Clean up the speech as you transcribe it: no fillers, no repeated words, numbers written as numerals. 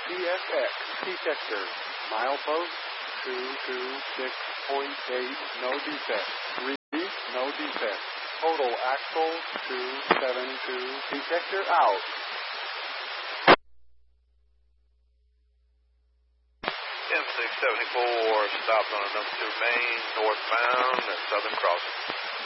CSX detector. Milepost 226.8, no defect. 3, no defect. Total axle 272, detector out. M674 stopped on a number 2 main, northbound at Southern Crossing.